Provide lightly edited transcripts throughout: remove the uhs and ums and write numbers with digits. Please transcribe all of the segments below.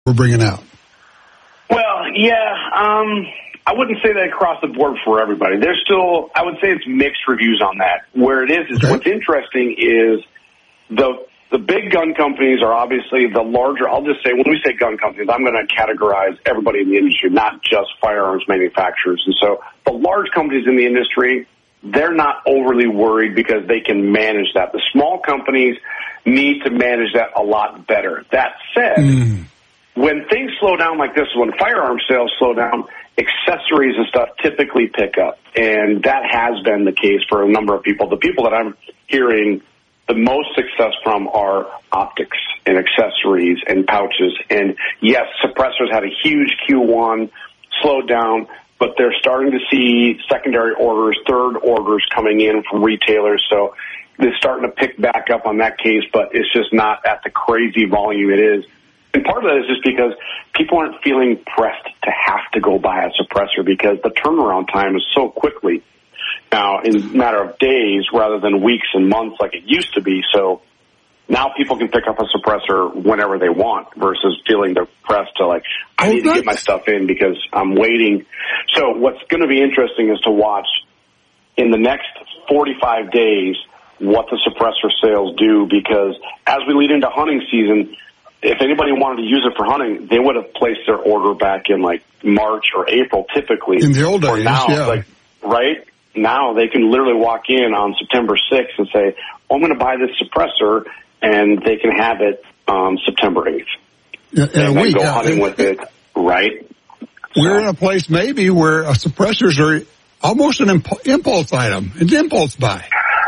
we're bringing out? Well, yeah, I wouldn't say that across the board for everybody. There's still, I would say it's mixed reviews on that. Where it is okay. What's interesting is the big gun companies are obviously the larger, I'll just say, when we say gun companies, I'm going to categorize everybody in the industry, not just firearms manufacturers. And so the large companies in the industry, they're not overly worried because they can manage that. The small companies need to manage that a lot better. That said, when things slow down like this, when firearm sales slow down, accessories and stuff typically pick up. And that has been the case for a number of people. The people that I'm hearing the most success from are optics and accessories and pouches. And yes, suppressors had a huge Q1, slowed down, but they're starting to see secondary orders, third orders coming in from retailers. So they're starting to pick back up on that case, but it's just not at the crazy volume it is. And part of that is just because people aren't feeling pressed to have to go buy a suppressor because the turnaround time is so quickly now in a matter of days rather than weeks and months like it used to be. So now people can pick up a suppressor whenever they want versus feeling depressed to like, I need to get my stuff in because I'm waiting. So what's going to be interesting is to watch in the next 45 days what the suppressor sales do, because as we lead into hunting season, if anybody wanted to use it for hunting, they would have placed their order back in like March or April typically. In the old days, now, yeah. Like, right? Now they can literally walk in on September 6th and say, oh, I'm going to buy this suppressor, and they can have it September 8th. In a week. Go hunting with it, right? We're in a place maybe where suppressors are almost an impulse item, an impulse buy.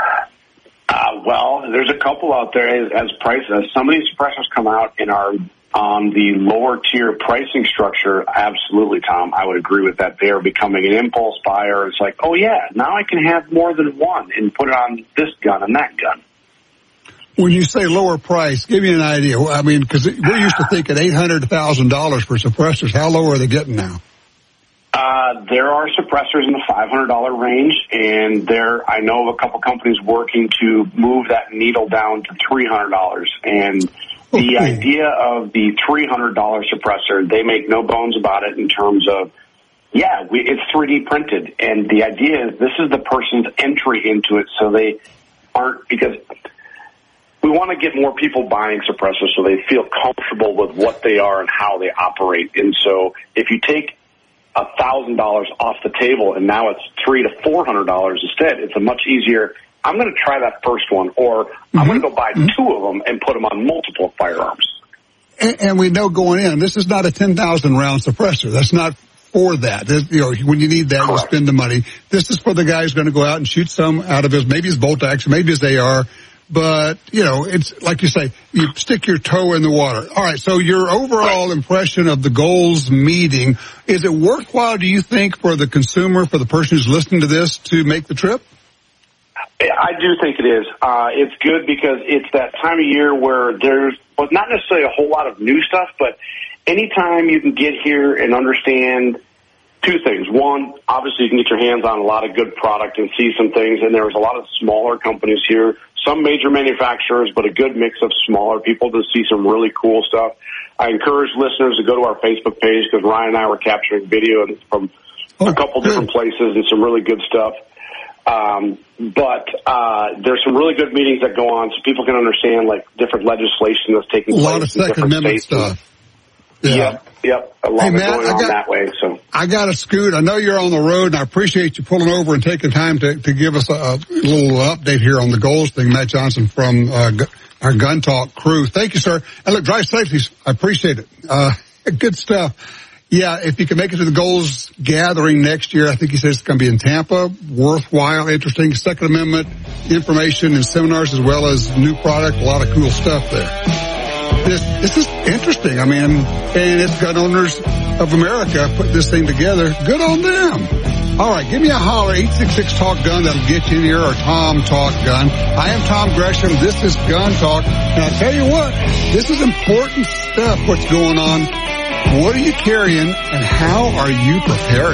Well, there's a couple out there as some of these suppressors come out and are on the lower tier pricing structure. Absolutely, Tom. I would agree with that. They are becoming an impulse buyer. It's like, oh yeah, now I can have more than one and put it on this gun and that gun. When you say lower price, give me an idea. I mean, because we're used to thinking $800,000 for suppressors. How low are they getting now? There are suppressors in the $500 range, and I know of a couple companies working to move that needle down to $300. And the idea of the $300 suppressor, they make no bones about it in terms of, it's 3D printed. And the idea is this is the person's entry into it, so they aren't, because we want to get more people buying suppressors so they feel comfortable with what they are and how they operate. And so if you take $1,000 off the table and now it's $300 to $400 instead, it's a much easier, I'm going to try that first one, or I'm going to go buy two of them and put them on multiple firearms. And we know going in, this is not a 10,000 round suppressor. That's not for that. When you need that, correct, you spend the money. This is for the guy who's going to go out and shoot some out of maybe his bolt action, maybe his AR. But, it's like you say, you stick your toe in the water. All right, so your overall impression of the goals meeting, is it worthwhile, do you think, for the consumer, for the person who's listening to this, to make the trip? I do think it is. It's good because it's that time of year where there's not necessarily a whole lot of new stuff, but anytime you can get here and understand two things. One, obviously you can get your hands on a lot of good product and see some things, and there was a lot of smaller companies here, some major manufacturers, but a good mix of smaller people to see some really cool stuff. I encourage listeners to go to our Facebook page because Ryan and I were capturing video from a couple different places and some really good stuff. But there's some really good meetings that go on so people can understand like different legislation that's taking place. A lot of Second Amendment stuff. Yeah. Yep. A lot of going on that way. So I got to scoot. I know you're on the road, and I appreciate you pulling over and taking time to give us a little update here on the goals thing. Matt Johnson from our Gun Talk crew. Thank you, sir. And look, drive safely. I appreciate it. Good stuff. Yeah, if you can make it to the goals gathering next year, I think he says it's going to be in Tampa. Worthwhile, interesting. Second Amendment information and seminars as well as new product. A lot of cool stuff there. This is interesting. I mean, and it's Gun Owners of America put this thing together. Good on them. All right, give me a holler, 866-TALK-GUN. That'll get you in here, or Tom Talk Gun. I am Tom Gresham. This is Gun Talk. And I'll tell you what, this is important stuff, what's going on. What are you carrying, and how are you preparing?